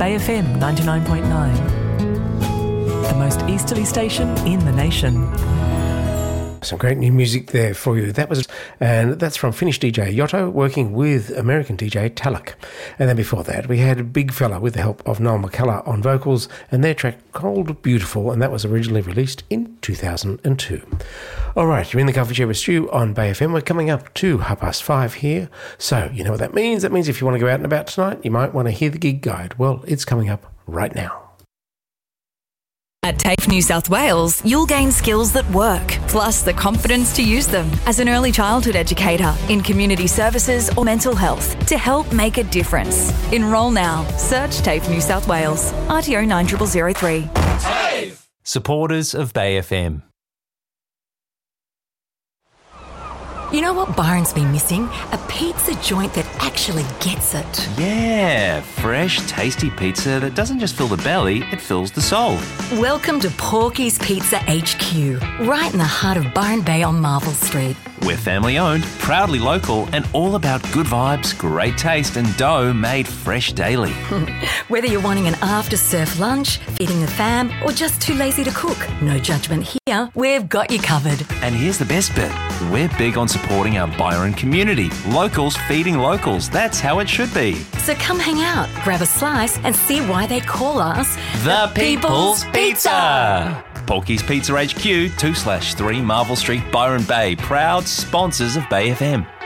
Bay FM 99.9. The most easterly station in the nation. Some great new music there for you. That's from Finnish DJ Yotto working with American DJ Talak. And then before that, we had Big Fella with the help of Noel McCullough on vocals and their track called Beautiful, and that was originally released in 2002. All right, you're in the Coffee Chair with Stu on Bay FM. We're coming up to 5:30 here. So you know what that means. That means if you want to go out and about tonight, you might want to hear the gig guide. Well, it's coming up right now. At TAFE New South Wales, you'll gain skills that work, plus the confidence to use them as an early childhood educator in community services or mental health to help make a difference. Enrol now. Search TAFE New South Wales. RTO 90003. TAFE! Supporters of Bay FM. You know what Byron's been missing? A pizza joint that actually gets it. Yeah, fresh, tasty pizza that doesn't just fill the belly, it fills the soul. Welcome to Porky's Pizza HQ, right in the heart of Byron Bay on Marvel Street. We're family owned, proudly local, and all about good vibes, great taste, and dough made fresh daily. Whether you're wanting an after-surf lunch, feeding the fam, or just too lazy to cook, no judgment here, we've got you covered. And here's the best bit. We're big on supporting our Byron community. Locals feeding locals. That's how it should be. So come hang out, grab a slice, and see why they call us The People's Pizza. Porky's Pizza HQ, 2/3 Marvel Street, Byron Bay. Proud sponsors of Bay FM.